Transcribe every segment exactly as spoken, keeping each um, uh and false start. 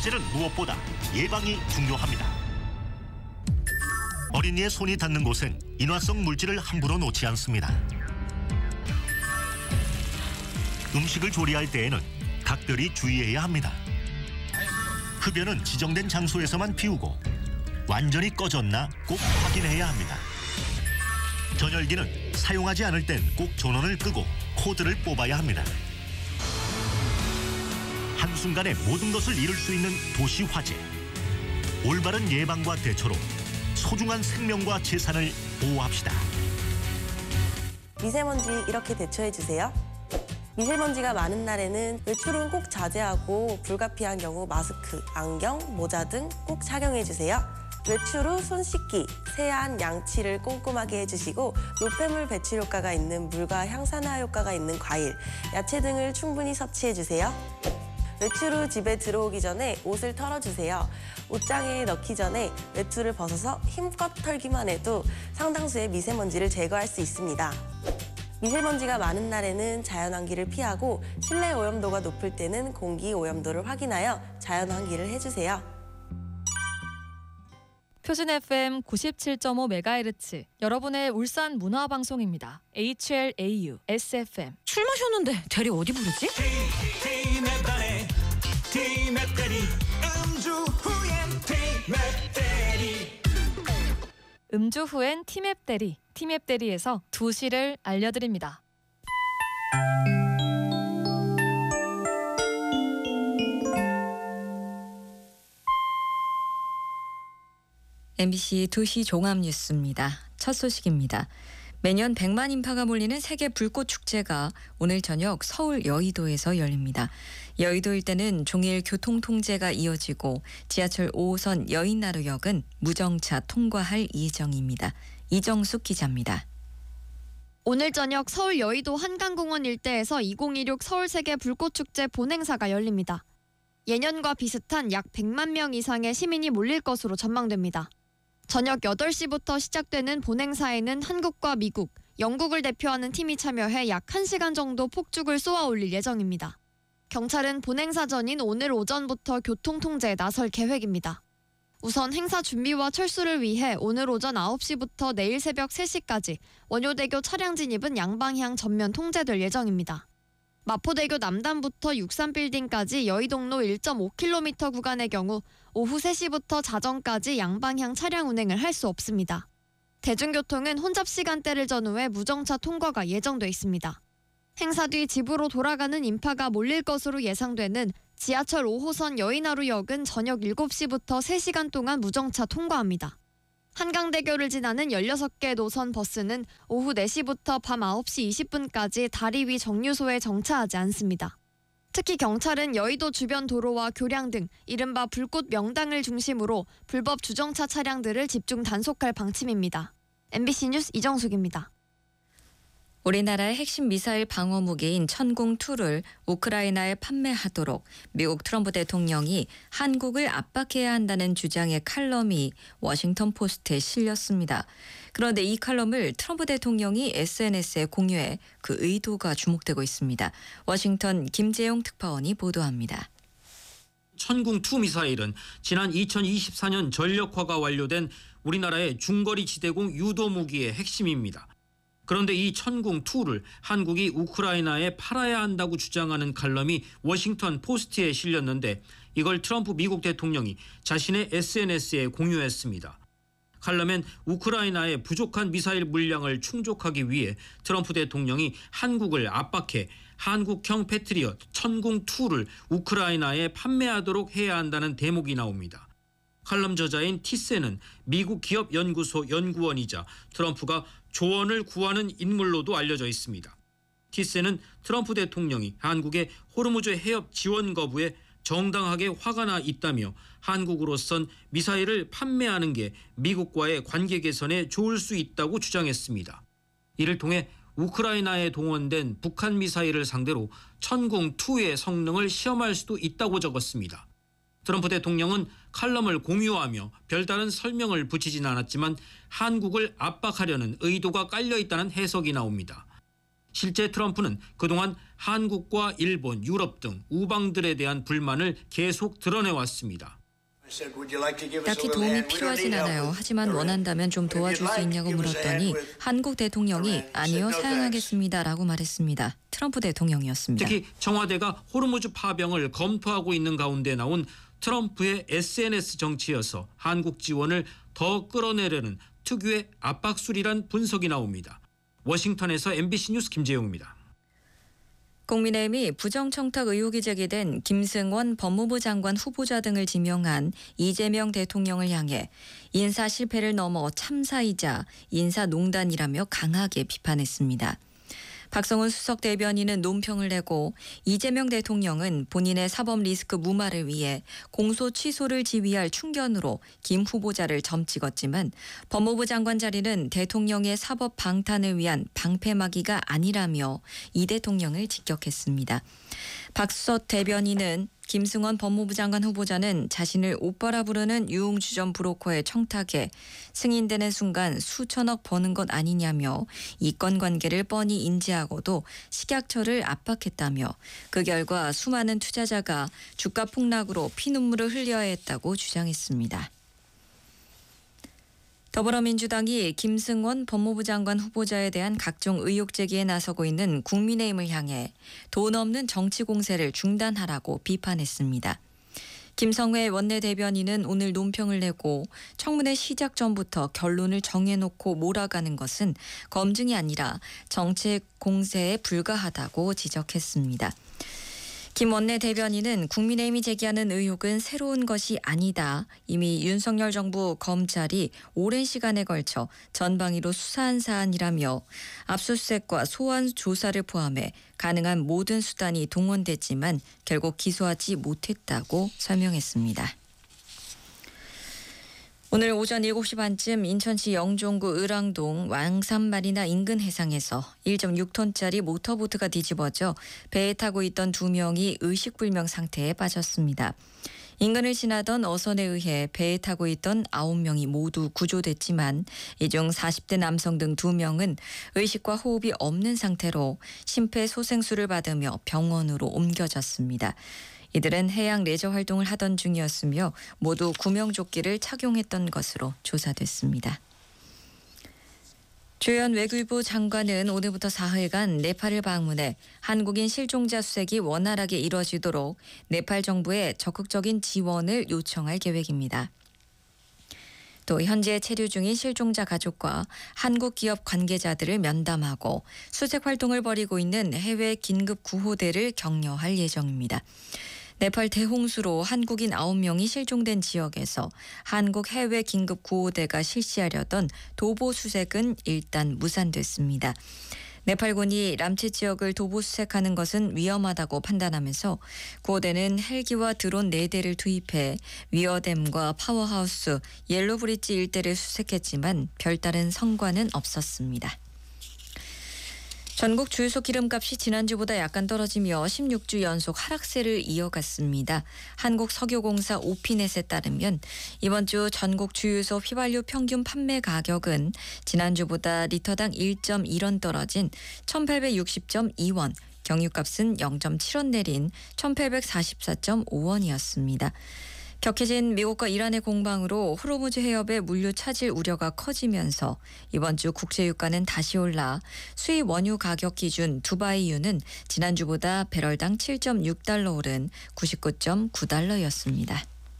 화재는 무엇보다 예방이 중요합니다. 어린이의 손이 닿는 곳엔 인화성 물질을 함부로 놓지 않습니다. 음식을 조리할 때에는 각별히 주의해야 합니다. 흡연은 지정된 장소에서만 피우고 완전히 꺼졌나 꼭 확인해야 합니다. 전열기는 사용하지 않을 땐 꼭 전원을 끄고 코드를 뽑아야 합니다. 한순간에 모든 것을 잃을 수 있는 도시 화재. 올바른 예방과 대처로 소중한 생명과 재산을 보호합시다. 미세먼지 이렇게 대처해주세요. 미세먼지가 많은 날에는 외출은 꼭 자제하고 불가피한 경우 마스크, 안경, 모자 등 꼭 착용해주세요. 외출 후 손 씻기, 세안, 양치를 꼼꼼하게 해주시고 노폐물 배출 효과가 있는 물과 향산화 효과가 있는 과일, 야채 등을 충분히 섭취해주세요. 외출 후 집에 들어오기 전에 옷을 털어주세요. 옷장에 넣기 전에 외투를 벗어서 힘껏 털기만 해도 상당수의 미세먼지를 제거할 수 있습니다. 미세먼지가 많은 날에는 자연환기를 피하고 실내 오염도가 높을 때는 공기 오염도를 확인하여 자연환기를 해주세요. 표준 에프엠 구십칠 점 오 메가헤르츠 여러분의 울산 문화방송입니다. 에이치엘에이유 에스에프엠. 술 마셨는데 대리 어디 부르지? 음주 후엔 티맵 대리, 티맵 대리에서 두 시를 알려드립니다. 엠비씨 두 시 종합뉴스입니다. 첫 소식입니다. 매년 백만 인파가 몰리는 세계 불꽃 축제가 오늘 저녁 서울 여의도에서 열립니다. 여의도 일대는 종일 교통 통제가 이어지고 지하철 오 호선 여의나루역은 무정차 통과할 예정입니다. 이정숙 기자입니다. 오늘 저녁 서울 여의도 한강공원 일대에서 이천이십육 서울 세계 불꽃 축제 본행사가 열립니다. 예년과 비슷한 약 백만 명 이상의 시민이 몰릴 것으로 전망됩니다. 저녁 여덟 시부터 시작되는 본행사에는 한국과 미국, 영국을 대표하는 팀이 참여해 약 한 시간 정도 폭죽을 쏘아 올릴 예정입니다. 경찰은 본행사 전인 오늘 오전부터 교통 통제에 나설 계획입니다. 우선 행사 준비와 철수를 위해 오늘 오전 아홉 시부터 내일 새벽 세 시까지 원효대교 차량 진입은 양방향 전면 통제될 예정입니다. 마포대교 남단부터 육삼빌딩까지 여의동로 일 점 오 킬로미터 구간의 경우 오후 세 시부터 자정까지 양방향 차량 운행을 할 수 없습니다. 대중교통은 혼잡 시간대를 전후해 무정차 통과가 예정돼 있습니다. 행사 뒤 집으로 돌아가는 인파가 몰릴 것으로 예상되는 지하철 오 호선 여의나루역은 저녁 일곱 시부터 세 시간 동안 무정차 통과합니다. 한강대교를 지나는 열여섯 개 노선 버스는 오후 네 시부터 밤 아홉 시 이십 분까지 다리 위 정류소에 정차하지 않습니다. 특히 경찰은 여의도 주변 도로와 교량 등 이른바 불꽃 명당을 중심으로 불법 주정차 차량들을 집중 단속할 방침입니다. 엠비씨 뉴스 이정숙입니다. 우리나라의 핵심 미사일 방어 무기인 천공이를 우크라이나에 판매하도록 미국 트럼프 대통령이 한국을 압박해야 한다는 주장의 칼럼이 워싱턴 포스트에 실렸습니다. 그런데 이 칼럼을 트럼프 대통령이 에스엔에스에 공유해 그 의도가 주목되고 있습니다. 워싱턴 김재용 특파원이 보도합니다. 천궁이 미사일은 지난 이천이십사 년 전력화가 완료된 우리나라의 중거리 지대공 유도 무기의 핵심입니다. 그런데 이 천궁이를 한국이 우크라이나에 팔아야 한다고 주장하는 칼럼이 워싱턴 포스트에 실렸는데 이걸 트럼프 미국 대통령이 자신의 에스엔에스에 공유했습니다. 칼럼엔 우크라이나의 부족한 미사일 물량을 충족하기 위해 트럼프 대통령이 한국을 압박해 한국형 패트리엇 천궁이를 우크라이나에 판매하도록 해야 한다는 대목이 나옵니다. 칼럼 저자인 티센은 미국 기업연구소 연구원이자 트럼프가 조언을 구하는 인물로도 알려져 있습니다. 티센은 트럼프 대통령이 한국의 호르무즈 해협 지원 거부에 정당하게 화가 나 있다며 한국으로선 미사일을 판매하는 게 미국과의 관계 개선에 좋을 수 있다고 주장했습니다. 이를 통해 우크라이나에 동원된 북한 미사일을 상대로 천궁이의 성능을 시험할 수도 있다고 적었습니다. 트럼프 대통령은 칼럼을 공유하며 별다른 설명을 붙이진 않았지만 한국을 압박하려는 의도가 깔려 있다는 해석이 나옵니다. 실제 트럼프는 그동안 한국과 일본, 유럽 등 우방들에 대한 불만을 계속 드러내왔습니다. 딱히 도움이 필요하진 않아요. 하지만 원한다면 좀 도와줄 수 있냐고 물었더니 한국 대통령이 아니요, 사양하겠습니다라고 말했습니다. 트럼프 대통령이었습니다. 특히 청와대가 호르무즈 파병을 검토하고 있는 가운데 나온 트럼프의 에스엔에스 정치여서 한국 지원을 더 끌어내려는 특유의 압박술이란 분석이 나옵니다. 워싱턴에서 엠비씨 뉴스 김재용입니다. 국민의힘이 부정청탁 의혹이 제기된 김승원 법무부 장관 후보자 등을 지명한 이재명 대통령을 향해 인사 실패를 넘어 참사이자 인사농단이라며 강하게 비판했습니다. 박성훈 수석 대변인은 논평을 내고 이재명 대통령은 본인의 사법 리스크 무마를 위해 공소 취소를 지휘할 충견으로 김 후보자를 점찍었지만 법무부 장관 자리는 대통령의 사법 방탄을 위한 방패막이가 아니라며 이 대통령을 직격했습니다. 박수석 대변인은 김승원 법무부 장관 후보자는 자신을 오빠라 부르는 유흥주점 브로커의 청탁에 승인되는 순간 수천억 버는 것 아니냐며 이권관계를 뻔히 인지하고도 식약처를 압박했다며 그 결과 수많은 투자자가 주가 폭락으로 피눈물을 흘려야 했다고 주장했습니다. 더불어민주당이 김승원 법무부 장관 후보자에 대한 각종 의혹 제기에 나서고 있는 국민의힘을 향해 돈 없는 정치 공세를 중단하라고 비판했습니다. 김성회 원내대변인은 오늘 논평을 내고 청문회 시작 전부터 결론을 정해놓고 몰아가는 것은 검증이 아니라 정책 공세에 불과하다고 지적했습니다. 김 원내대변인은 국민의힘이 제기하는 의혹은 새로운 것이 아니다. 이미 윤석열 정부 검찰이 오랜 시간에 걸쳐 전방위로 수사한 사안이라며 압수수색과 소환 조사를 포함해 가능한 모든 수단이 동원됐지만 결국 기소하지 못했다고 설명했습니다. 오늘 오전 일곱 시 반쯤 인천시 영종구 을왕동 왕산마리나 인근 해상에서 일 점 육 톤짜리 모터보트가 뒤집어져 배에 타고 있던 두 명이 의식불명 상태에 빠졌습니다. 인근을 지나던 어선에 의해 배에 타고 있던 아홉 명이 모두 구조됐지만 이 중 사십 대 남성 등 두 명은 의식과 호흡이 없는 상태로 심폐소생술을 받으며 병원으로 옮겨졌습니다. 이들은 해양 레저 활동을 하던 중이었으며 모두 구명조끼를 착용했던 것으로 조사됐습니다. 주현 외교부 장관은 오늘부터 사흘간 네팔을 방문해 한국인 실종자 수색이 원활하게 이뤄지도록 네팔 정부에 적극적인 지원을 요청할 계획입니다. 또 현재 체류 중인 실종자 가족과 한국 기업 관계자들을 면담하고 수색 활동을 벌이고 있는 해외 긴급 구호대를 격려할 예정입니다. 네팔 대홍수로 한국인 아홉 명이 실종된 지역에서 한국 해외 긴급 구호대가 실시하려던 도보 수색은 일단 무산됐습니다. 네팔군이 람치 지역을 도보 수색하는 것은 위험하다고 판단하면서 구호대는 헬기와 드론 네 대를 투입해 위어댐과 파워하우스, 옐로브리지 일대를 수색했지만 별다른 성과는 없었습니다. 전국 주유소 기름값이 지난주보다 약간 떨어지며 십육 주 연속 하락세를 이어갔습니다. 한국석유공사 오피넷에 따르면 이번 주 전국 주유소 휘발유 평균 판매 가격은 지난주보다 리터당 일 점 일 원 떨어진 천팔백육십 점 이 원, 경유값은 영 점 칠 원 내린 천팔백사십사 점 오 원이었습니다. 격해진 미국과 이란의 공방으로 호르무즈 해협의 물류 차질 우려가 커지면서 이번 주 국제유가는 다시 올라 수입 원유 가격 기준 두바이유는 지난주보다 배럴당 칠 점 육 달러 오른 구십구 점 구 달러였습니다.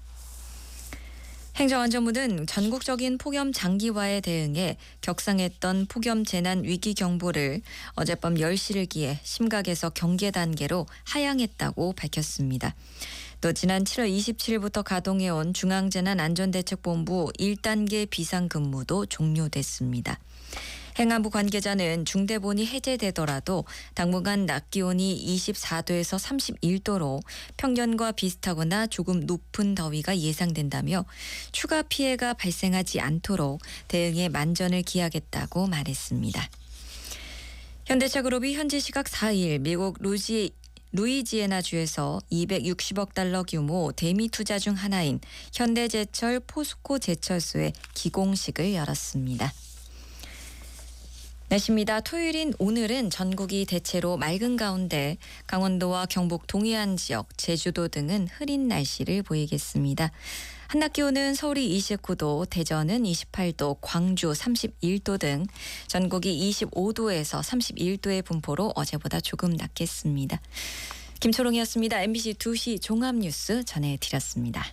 행정안전부는 전국적인 폭염 장기화에 대응해 격상했던 폭염 재난 위기 경보를 어젯밤 열 시를 기해 심각에서 경계 단계로 하향했다고 밝혔습니다. 또 지난 칠월 이십칠일부터 가동해온 중앙재난안전대책본부 일 단계 비상근무도 종료됐습니다. 행안부 관계자는 중대본이 해제되더라도 당분간 낮 기온이 이십사 도에서 삼십일 도로 평년과 비슷하거나 조금 높은 더위가 예상된다며 추가 피해가 발생하지 않도록 대응에 만전을 기하겠다고 말했습니다. 현대차그룹이 현지 시각 사 일 미국 루지 루이지애나주에서 이백육십억 달러 규모 대미 투자 중 하나인 현대제철 포스코 제철소의 기공식을 열었습니다. 날씨입니다. 토요일인 오늘은 전국이 대체로 맑은 가운데 강원도와 경북 동해안 지역, 제주도 등은 흐린 날씨를 보이겠습니다. 한낮 기온은 서울이 이십구 도, 대전은 이십팔 도, 광주 삼십일 도 등 전국이 이십오 도에서 삼십일 도의 분포로 어제보다 조금 낮겠습니다. 김초롱이었습니다. 엠비씨 두 시 종합뉴스 전해드렸습니다.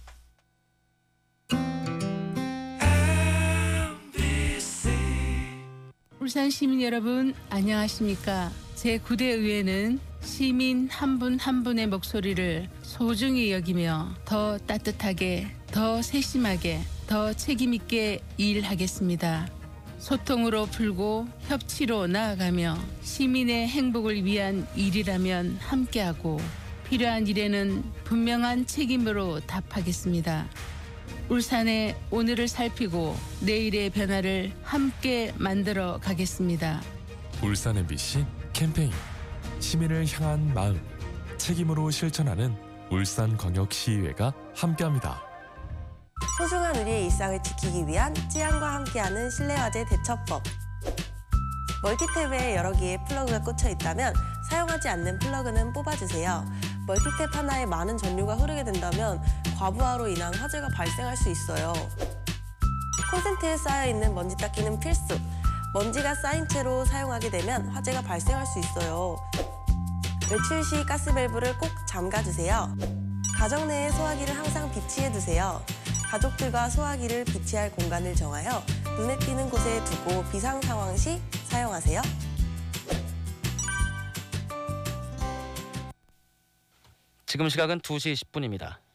울산 시민 여러분 안녕하십니까? 제구 대 의회는 시민 한 분 한 분의 목소리를 소중히 여기며 더 따뜻하게, 더 세심하게, 더 책임있게 일하겠습니다. 소통으로 풀고 협치로 나아가며 시민의 행복을 위한 일이라면 함께하고 필요한 일에는 분명한 책임으로 답하겠습니다. 울산의 오늘을 살피고 내일의 변화를 함께 만들어 가겠습니다. 울산 엠비씨 캠페인 시민을 향한 마음 책임으로 실천하는 울산광역시의회가 함께합니다. 소중한 우리의 일상을 지키기 위한 찌안과 함께하는 실내화재 대처법. 멀티탭에 여러 개의 플러그가 꽂혀 있다면 사용하지 않는 플러그는 뽑아주세요. 멀티탭 하나에 많은 전류가 흐르게 된다면 과부하로 인한 화재가 발생할 수 있어요. 콘센트에 쌓여있는 먼지 닦기는 필수. 먼지가 쌓인 채로 사용하게 되면 화재가 발생할 수 있어요. 외출 시 가스밸브를 꼭 잠가주세요. 가정 내에 소화기를 항상 비치해두세요. 가족들과 소화기를 비치할 공간을 정하여 눈에 띄는 곳에 두고 비상 상황 시 사용하세요. 지금 시각은 두 시 십 분입니다.